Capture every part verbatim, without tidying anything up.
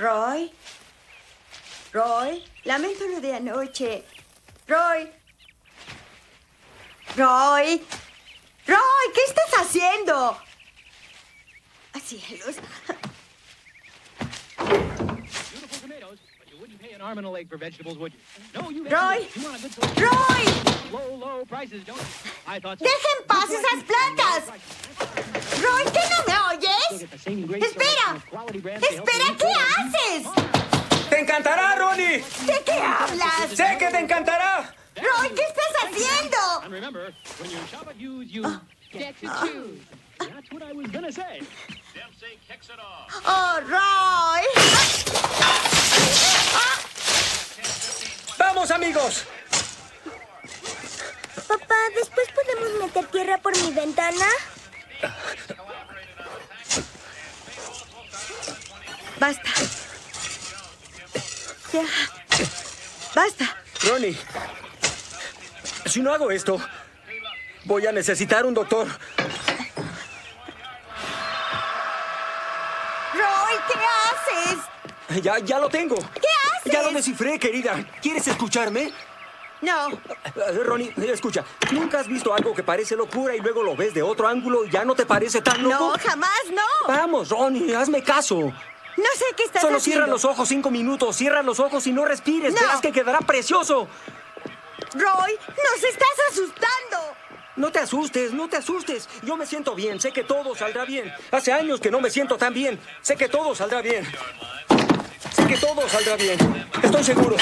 Roy. Roy, lamento lo de anoche. Roy. Roy. Roy, ¿qué estás haciendo? ¡Ah, cielos! Roy. Roy. ¡Dejen en paz esas plantas! Roy, ¿qué no me oyes? ¡Espera! ¡Espera! ¿Qué haces? ¡Te encantará, Ronnie! ¿De qué hablas? ¡Sé que te encantará! Roy, ¿qué estás haciendo? ¡Oh, Roy! ¡Vamos, amigos! Papá, ¿después podemos meter tierra por mi ventana? Basta. Ya. Basta. Ronnie, si no hago esto, voy a necesitar un doctor. Roy, ¿qué haces? Ya, ya lo tengo. ¿Qué haces? Ya lo descifré, querida. ¿Quieres escucharme? No. Uh, Ronnie, escucha. ¿Nunca has visto algo que parece locura y luego lo ves de otro ángulo y ya no te parece tan loco? No, jamás, no. Vamos, Ronnie, hazme caso. No sé qué estás Solo haciendo. cierra los ojos cinco minutos. Cierra los ojos y no respires. No. Verás que quedará precioso. Roy, nos estás asustando. No te asustes, no te asustes. Yo me siento bien. Sé que todo saldrá bien. Hace años que no me siento tan bien. Sé que todo saldrá bien. Sé que todo saldrá bien. Estoy seguro.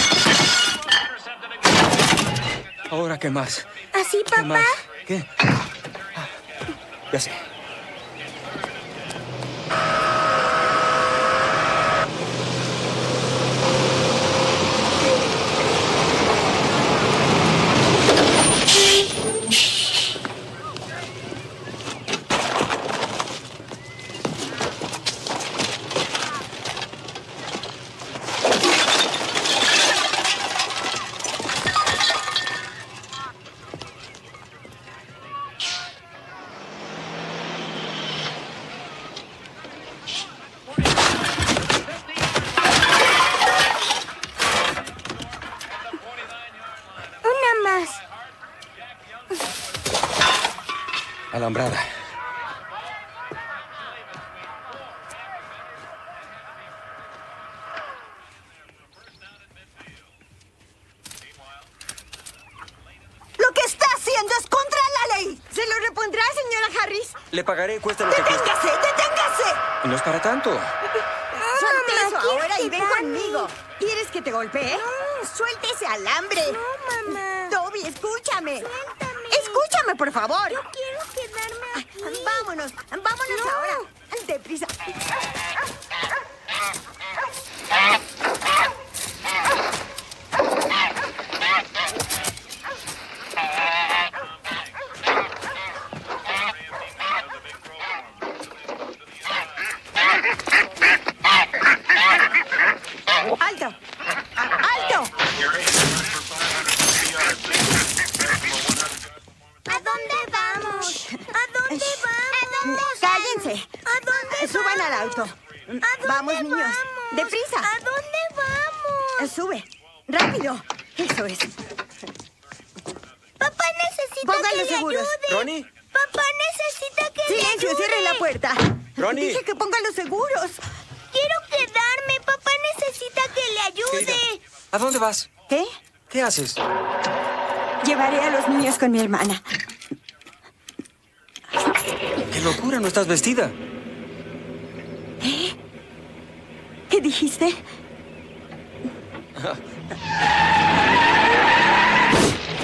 Ahora, ¿qué más? ¿Así, ¿Qué papá? más? ¿Qué? Ah, ya sé. Una más. Alambrada. Lo que está haciendo es contra la ley. ¿Se lo repondrá, señora Harris? Le pagaré, cueste lo que cueste. ¡Deténgase! ¡Deténgase! No es para tanto. Suelte mamá, eso quiero ahora y ven quedarme. conmigo. ¿Quieres que te golpee? No. Suelte ese alambre. No, mamá. Toby, escúchame. Suéltame. Escúchame, por favor. Yo quiero quedarme aquí. Vámonos, vámonos No. ahora. Deprisa. ¡Alto! ¡Alto! ¿A dónde vamos? ¿A dónde vamos? ¡Cállense! ¿A dónde Suban vamos? al auto. ¿A dónde Vamos, niños. vamos? ¡Deprisa! ¿A dónde vamos? Sube. ¡Rápido! Eso es. Papá necesita Pongan que los le seguros. ayude. Ronnie, Papá necesita que le ¡Silencio! ayude. ¡Cierren la puerta! Ronnie. Dije que pongan los seguros. Quiero quedarme. Papá necesita que le ayude. querida, ¿a dónde vas? ¿Qué? ¿Qué haces? Llevaré a los niños con mi hermana. ¡Qué locura! No estás vestida. ¿Eh? ¿Qué dijiste?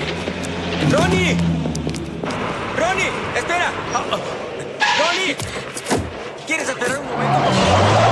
¡Ronnie! ¡Ronnie! ¡Espera! Ah, ah. ¡Ronnie!